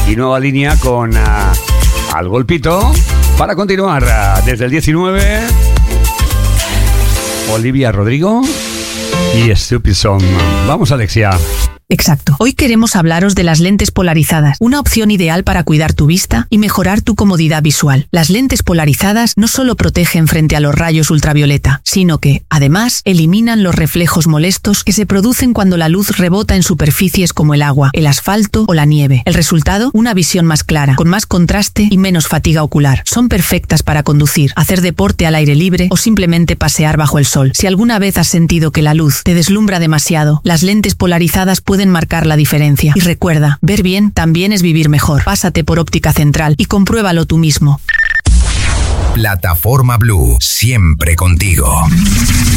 y nueva línea con Al Golpito. Para continuar desde el 19, Olivia Rodrigo y Stupid Song. Vamos, Alexia. Exacto. Hoy queremos hablaros de las lentes polarizadas, una opción ideal para cuidar tu vista y mejorar tu comodidad visual. Las lentes polarizadas no solo protegen frente a los rayos ultravioleta, sino que, además, eliminan los reflejos molestos que se producen cuando la luz rebota en superficies como el agua, el asfalto o la nieve. El resultado, una visión más clara, con más contraste y menos fatiga ocular. Son perfectas para conducir, hacer deporte al aire libre o simplemente pasear bajo el sol. Si alguna vez has sentido que la luz te deslumbra demasiado, las lentes polarizadas pueden marcar la diferencia. Y recuerda, ver bien también es vivir mejor. Pásate por Óptica Central y compruébalo tú mismo. Plataforma Blue, siempre contigo.